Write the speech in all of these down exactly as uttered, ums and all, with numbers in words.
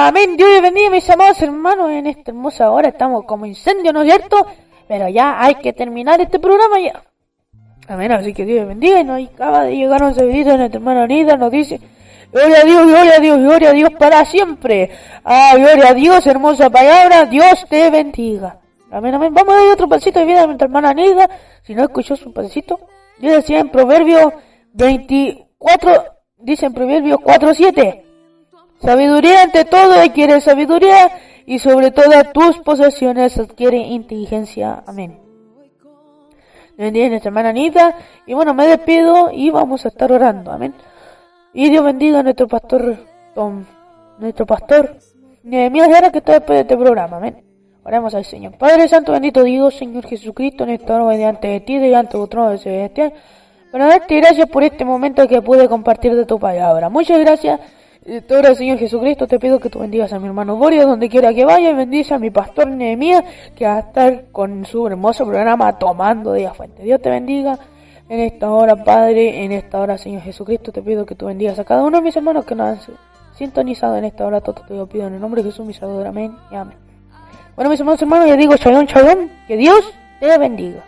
Amén. Dios les bendiga, mis amados hermanos. En esta hermosa hora estamos como incendio, ¿no es cierto? Pero ya hay que terminar este programa ya. Amén. Así que Dios les bendiga. Y nos acaba de llegar un servidito de nuestra hermana Anita. Nos dice: gloria a Dios, gloria a Dios, gloria a Dios para siempre. Ah, gloria a Dios, hermosa palabra. Dios te bendiga. Amén, amén. Vamos a dar otro pasito de vida a nuestra hermana Anita. Si no escuchó su pasito, yo decía en Proverbios veinticuatro, dice en Proverbios cuatro siete: sabiduría ante todo adquiere sabiduría, y sobre todas tus posesiones adquiere inteligencia. Amén. Bendiga nuestra hermana Anita. Y bueno, me despido y vamos a estar orando. Amén. Y Dios bendiga a nuestro pastor, don, nuestro pastor Nehemías Jara, que está después de este programa. Amén. Oremos al Señor. Padre Santo, bendito Dios, Señor Jesucristo, en esta hora delante de ti, delante de tu trono de celestial, para darte gracias por este momento que pude compartir de tu palabra. Muchas gracias. Ahora, Señor Jesucristo, te pido que tú bendigas a mi hermano Borio donde quiera que vaya, y bendice a mi pastor Nehemías, que va a estar con su hermoso programa Tomando de la Fuente. Dios te bendiga en esta hora, Padre. En esta hora, Señor Jesucristo, te pido que tú bendigas a cada uno de mis hermanos que nos han sintonizado en esta hora. Todo te lo pido en el nombre de Jesús, mi Salvador. Amén y amén. Bueno, mis hermanos, hermanos, les digo shalom, shalom, que Dios te bendiga.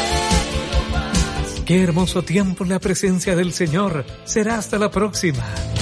Qué hermoso tiempo en la presencia del Señor. Será hasta la próxima.